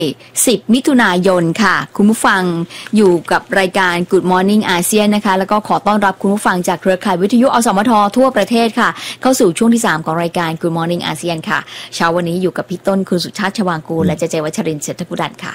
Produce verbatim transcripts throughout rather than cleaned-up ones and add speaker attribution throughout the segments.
Speaker 1: สิบมิถุนายนค่ะคุณผู้ฟังอยู่กับรายการ Good Morning อาเซียนนะคะแล้วก็ขอต้อนรับคุณผู้ฟังจากเครือข่ายวิทยุอสมททั่วประเทศค่ะเข้าสู่ช่วงที่สามของรายการ Good Morning อาเซียนค่ะเช้าวันนี้อยู่กับพี่ต้นคุณสุชาติชวางกูลและเจเจวัชรินทร์เศรษฐกุดันค่ะ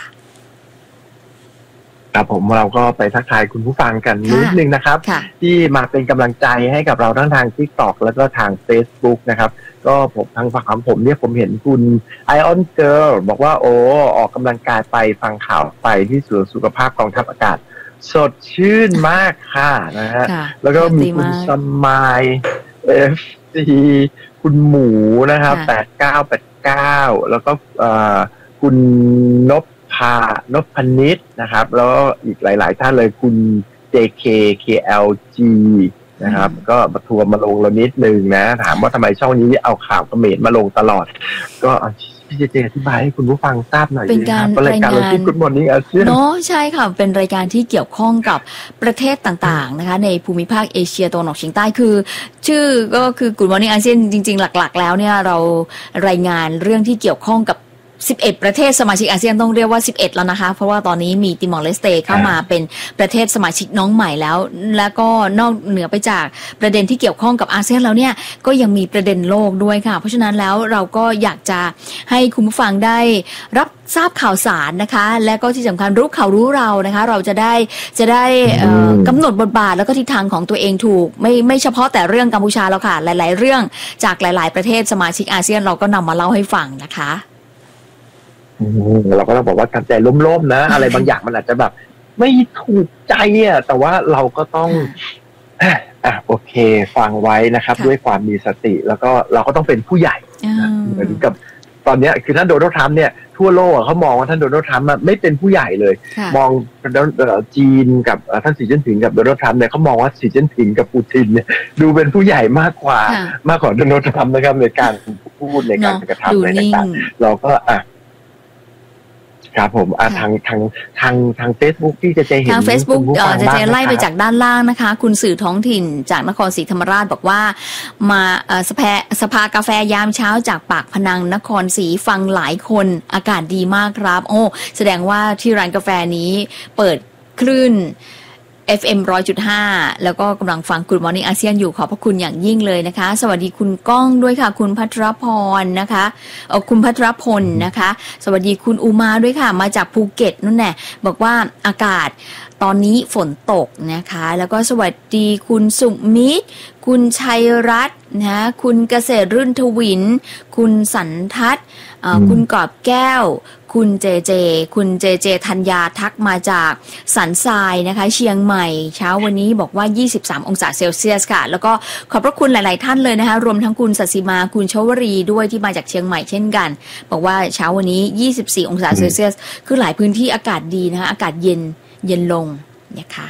Speaker 2: ครับผมเราก็ไปทักทายคุณผู้ฟังกันนิดนึงนะครับที่มาเป็นกำลังใจให้กับเราทั้งทาง TikTok แล้วก็ทาง Facebook นะครับก็ผมทางฝั่งของผมเนี่ยผมเห็นคุณไอออนเกิร์ลบอกว่าโอ้ออกกำลังกายไปฟังข่าวไปที่สวนสุขภาพกองทัพอากาศสดชื่นมากค่ะนะฮะแล้วก็มีคุณสมายเอฟซีคุณหมูนะครับแปดเก้าแปดเก้าแล้วก็คุณนพพานพนิชนะครับแล้วอีกหลายๆท่านเลยคุณ เจ เค เค แอล จี นะครับก็มาทัวร์มาลงเรานิดนึงนะถามว่าทำไมช่องนี้เอาข่าวเขมรมาลงตลอดก็พี่เจเจอธิบายให้คุณผู้ฟังทราบหน่อย
Speaker 1: เป็นการรายงาน
Speaker 2: Good Morning อาเซียน
Speaker 1: เนาะใช่ค่ะเป็นรายการที่เกี่ยวข้องกับประเทศต่างๆนะคะในภูมิภาคเอเชียตะวันออกเฉียงใต้คือชื่อก็คือ Good Morning อาเซียนจริงๆหลักๆแล้วเนี่ยเรารายงานเรื่องที่เกี่ยวข้องกับสิบเอ็ดประเทศสมาชิกอาเซียนต้องเรียกว่าสิบเอ็ดแล้วนะคะเพราะว่าตอนนี้มีติมอร์เลสเตเข้ามาเป็นประเทศสมาชิกน้องใหม่แล้วแล้วก็นอกเหนือไปจากประเด็นที่เกี่ยวข้องกับอาเซียนแล้วเนี่ยก็ยังมีประเด็นโลกด้วยค่ะเพราะฉะนั้นแล้วเราก็อยากจะให้คุณผู้ฟังได้รับทราบข่าวสารนะคะและก็ที่สำคัญรู้ข่าวรู้เรานะคะเราจะได้จะได้กำหนดบทบาทแล้วก็ทิศทางของตัวเองถูกไม่ไม่เฉพาะแต่เรื่องกัมพูชาแล้วค่ะหลายๆเรื่องจากหลายๆประเทศสมาชิกอาเซียนเราก็นำมาเล่าให้ฟังนะคะ
Speaker 2: เราก็ต้องบอกว่าทำใจล้มๆนะอะไรบางอย่างมันอาจจะแบบไม่ถูกใจอ่ะแต่ว่าเราก็ต้องอ่ะโอเคฟังไว้นะครับด้วยความมีสติแล้วก็เราก็ต้องเป็นผู้ใหญ่เหมือนกับตอนนี้คือท่านโดนัลด์ทรัมป์เนี่ยทั่วโลกเขามองว่าท่านโดนัลด์ทรัมป์ไม่เป็นผู้ใหญ่เลยมองจีนกับท่านสีจิ้นผิงกับโดนัลด์ทรัมป์เนี่ยเขามองว่าสีจิ้นผิงกับปูตินเนี่ยดูเป็นผู้ใหญ่มากกว่ามากกว่าโดนัลด์ทรัมป์นะครับในการพูดในการกระทำอะไรต่างๆเราก็อ่ะครับผมอ่าทางทางทางทาง Facebook ที่จะเจเห็น
Speaker 1: ทาง Facebook เอ่อจะเจไล่ไปจากด้านล่างนะคะคุณสื่อท้องถิ่นจากนครศรีธรรมราชบอกว่ามาเอ่อสภาสภากาแฟยามเช้าจากปากพนังนครศรีฟังหลายคนอากาศดีมากครับโอ้แสดงว่าที่ร้านกาแฟนี้เปิดคลื่นเอฟ เอ็ม หนึ่งร้อยจุดห้า แล้วก็กำลังฟัง Good Morning อาเซียนอยู่ขอบพระคุณอย่างยิ่งเลยนะคะสวัสดีคุณก้องด้วยค่ะคุณภัทรพรนะคะเอ่อคุณภัทรพลนะคะสวัสดีคุณอุมาด้วยค่ะมาจากภูเก็ตนั่นแหละบอกว่าอากาศตอนนี้ฝนตกนะคะแล้วก็สวัสดีคุณสุมิตรคุณชัยรัตน์นะคุณเกษตรรื่นทวินคุณสันทัศน์คุณกอบแก้วคุณเจเจคุณเจเจธัญญาทักมาจากสันทรายนะคะเชียงใหม่เช้าวันนี้บอกว่ายี่สิบสามองศาเซลเซียสค่ะแล้วก็ขอบพระคุณหลายๆท่านเลยนะคะรวมทั้งคุณสัสิมาคุณชวรีด้วยที่มาจากเชียงใหม่เช่นกันบอกว่าเช้าวันนี้ยี่สิบสี่องศาเซลเซียสคือหลายพื้นที่อากาศดีนะคะอากาศเย็นเย็นลงนะคะ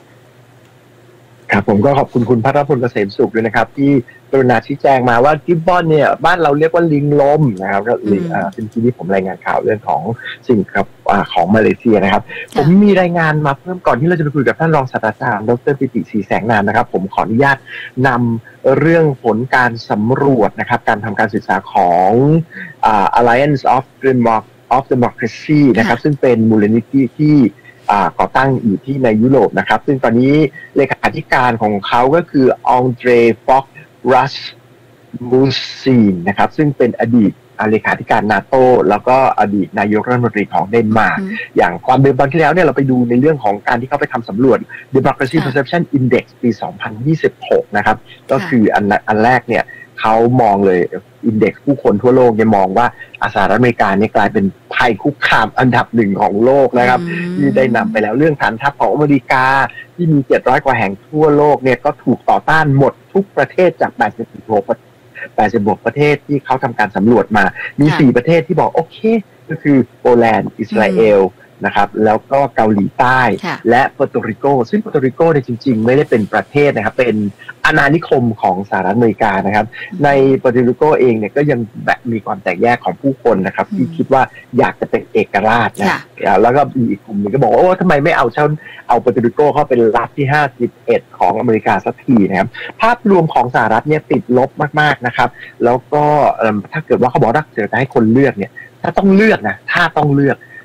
Speaker 2: ครับผมก็ขอบคุณคุณภัทรพลเกษมสุขด้วยนะครับที่กรุณาชี้แจงมาว่ากิบบอนเนี่ยบ้านเราเรียกว่าลิงลมนะครับก็เป็นที่ที่ผมรายงานข่าวเรื่องของสิ่งครับของมาเลเซียนะครับผมมีรายงานมาเพิ่มก่อนที่เราจะไปคุยกับท่านรองศาสตราจารย์ดร.ปิติศรีแสงนามนะครับผมขออนุญาตนำเรื่องผลการสำรวจนะครับการทำการศึกษาของ Alliance of of Democracy นะครับซึ่งเป็นมูลนิธิที่ก่อตั้งอยู่ที่ในยุโรปนะครับซึ่งตอนนี้เลขาธิการของเขาก็คือองเดรฟ็อกรัสมูซีนนะครับซึ่งเป็นอดีตเลขาธิการนาโต้แล้วก็อดีตนายกรัฐมนตรีของเดนมาร์กอย่างความเดิมตอนที่แล้วเนี่ยเราไปดูในเรื่องของการที่เขาไปทำสำรวจ Democracy Perception Index ปีสองพันยี่สิบหกนะครับก็คืออันอันแรกเนี่ยเขามองเลยอินเด็กซ์ผู้คนทั่วโลกเนี่ยมองว่าสหรัฐอเมริกาเนี่ยกลายเป็นภัยคุกคามอันดับหนึ่งของโลกนะครับที่ได้นำไปแล้วเรื่องฐานทัพของอเมริกาที่มีเจ็ดร้อยกว่าแห่งทั่วโลกเนี่ยก็ถูกต่อต้านหมดทุกประเทศจากแปดสิบหกแปดสิบหกประเทศที่เขาทำการสำรวจมามีสี่ประเทศที่บอกโอเคก็คือโปแลนด์อิสราเอลนะครับแล้วก็เกาหลีใต้และเปอร์โตริโกซึ่งเปอร์โตริโกเนี่ยจริงๆไม่ได้เป็นประเทศนะครับเป็นอาณานิคมของสหรัฐอเมริกานะครับในเปอร์โตริโกเองเนี่ยก็ยังแบบมีความแตกแยกของผู้คนนะครับที่คิดว่าอยากจะเป็นเอกราชนะแล้วก็มีอีกกลุ่มนึงก็บอกว่าโอ้ทำไมไม่เอาเช่าเอาเปอร์โตริโกเข้าเป็นรัฐที่ห้าสิบเอ็ดของอเมริกาสักทีนะครับภาพรวมของสหรัฐเนี่ยติดลบมากๆนะครับแล้วก็ถ้าเกิดว่าเขาบอกว่าจะให้คนเลือกเนี่ยถ้าต้องเลือกนะถ้าต้องเลือก